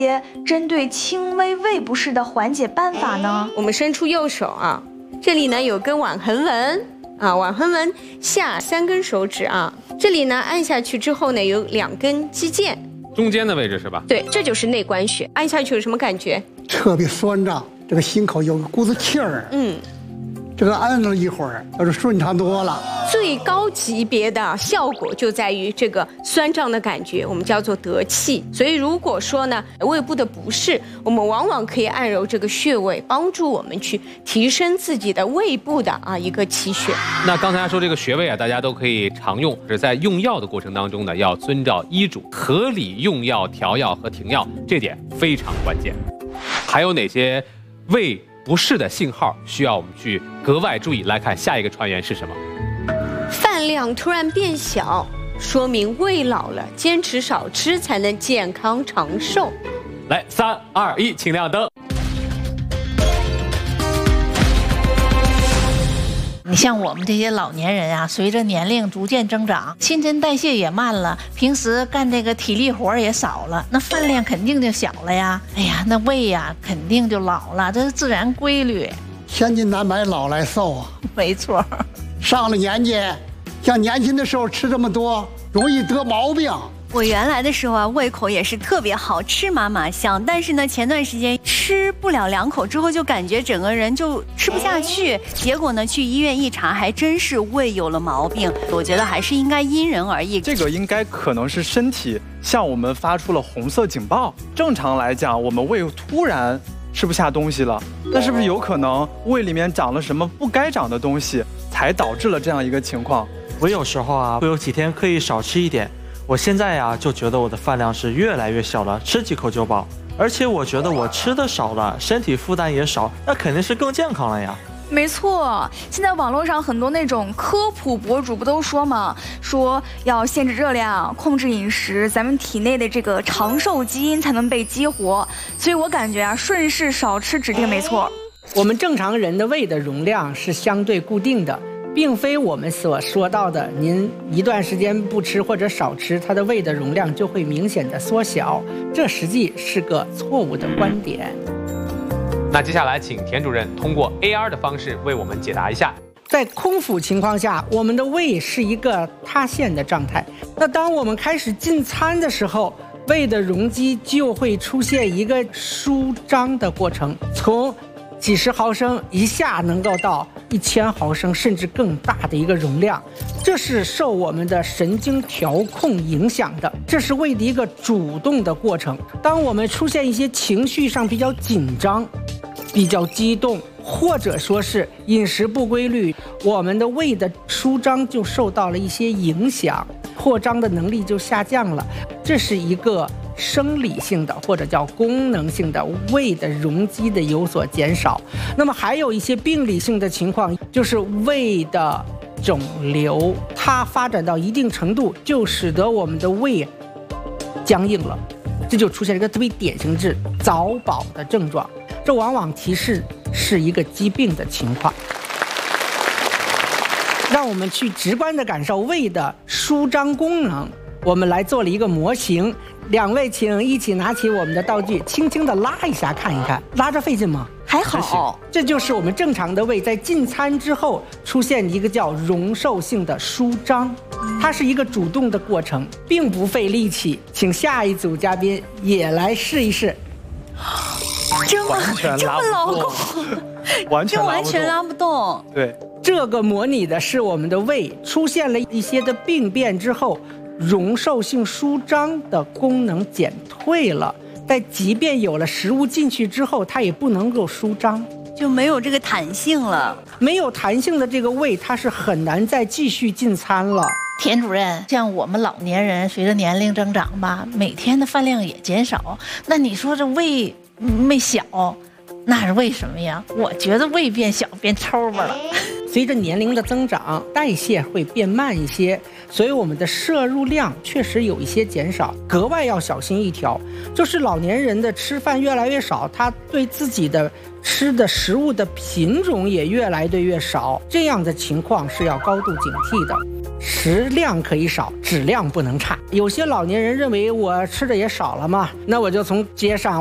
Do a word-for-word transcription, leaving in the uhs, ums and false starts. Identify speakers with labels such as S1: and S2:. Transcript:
S1: 些针对轻微胃不适的缓解办法呢？
S2: 我们伸出右手啊，这里呢有根腕横纹啊，腕横纹下三根手指啊，这里呢按下去之后呢有两根肌腱，
S3: 中间的位置是吧？
S2: 对，这就是内关穴。按下去有什么感觉？
S4: 特别酸胀，这个心口有个股子气儿。嗯。 这个按了一会儿，要是顺畅多了。
S2: 最高级别的效果就在于这个酸胀的感觉，我们叫做得气。所以如果说呢胃部的不适，我们往往可以按揉这个穴位，帮助我们去提升自己的胃部的啊一个气血。
S3: 那刚才说这个穴位啊，大家都可以常用，只在用药的过程当中呢，要遵照医嘱，合理用药、调药和停药，这点非常关键。还有哪些胃 不适的信号需要我们去格外注意。来看下一个传言是什么？
S2: 饭量突然变小，说明胃老了，坚持少吃才能健康长寿。
S3: 来，三二一，请亮灯。
S5: 你像我们这些老年人啊，随着年龄逐渐增长，新陈代谢也慢了，平时干这个体力活也少了，那饭量肯定就小了呀。哎呀，那胃呀肯定就老了，这是自然规律。
S4: 千金难买老来瘦啊，
S5: 没错。
S4: 上了年纪，像年轻的时候吃这么多，容易得毛病。
S6: 我原来的时候啊，胃口也是特别好，吃嘛嘛香。但是呢，前段时间吃不了两口之后，就感觉整个人就吃不下去。结果呢，去医院一查，还真是胃有了毛病。我觉得还是应该因人而异。
S7: 这个应该可能是身体向我们发出了红色警报。正常来讲，我们胃突然吃不下东西了，那是不是有可能胃里面长了什么不该长的东西，才导致了这样一个情况？
S8: 我有时候啊，会有几天可以少吃一点。 我现在呀，就觉得我的饭量是越来越小了，吃几口就饱。而且我觉得我吃的少了，身体负担也少，那肯定是更健康了呀。
S9: 没错，现在网络上很多那种科普博主不都说嘛，说要限制热量，控制饮食，咱们体内的这个长寿基因才能被激活。所以我感觉啊，顺势少吃指定没错。
S10: 我们正常人的胃的容量是相对固定的。 并非我们所说到的，您一段时间不吃或者少吃，它的胃的容量就会明显的缩小，这实际是个错误的观点。
S3: 那接下来，请田主任通过 A R 的方式为我们解答一下。
S10: 在空腹情况下，我们的胃是一个塌陷的状态。那当我们开始进餐的时候，胃的容积就会出现一个舒张的过程，从 几十毫升一下能够到一千毫升，甚至更大的一个容量，这是受我们的神经调控影响的，这是胃的一个主动的过程。当我们出现一些情绪上比较紧张、比较激动，或者说是饮食不规律，我们的胃的舒张就受到了一些影响，扩张的能力就下降了，这是一个 生理性的或者叫功能性的胃的容积的有所减少，那么还有一些病理性的情况，就是胃的肿瘤，它发展到一定程度，就使得我们的胃僵硬了，这就出现了一个特别典型是早饱的症状，这往往提示是一个疾病的情况。让我们去直观的感受胃的舒张功能，我们来做了一个模型。 两位，请一起拿起我们的道具，轻轻地拉一下，看一看，拉着费劲吗？
S6: 还好。
S10: 这就是我们正常的胃在进餐之后出现一个叫容受性的舒张，它是一个主动的过程，并不费力气。请下一组嘉宾也来试一试。
S6: 这么这么牢固，
S7: 完全
S6: 完全拉不动。
S7: 对，
S10: 这个模拟的是我们的胃出现了一些的病变之后， 容受性舒张的功能减退了，但即便有了食物进去之后，它也不能够舒张，
S6: 就没有这个弹性了。
S10: 没有弹性的这个胃，它是很难再继续进餐了。
S5: 田主任，像我们老年人，随着年龄增长吧，每天的饭量也减少，那你说这胃没小，那是为什么呀？我觉得胃变小变抽巴了。
S10: 随着年龄的增长，代谢会变慢一些，所以我们的摄入量确实有一些减少，格外要小心一条，就是老年人的吃饭越来越少，他对自己的吃的食物的品种也越来的越少，这样的情况是要高度警惕的。 食量可以少，质量不能差。有些老年人认为我吃的也少了嘛，那我就从街上